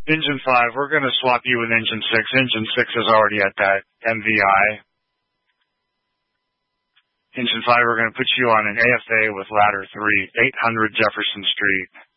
Engine 5, we're going to swap you with Engine 6. Engine 6 is already at that MVI. Engine 5, we're going to put you on an AFA with ladder 3, 800 Jefferson Street.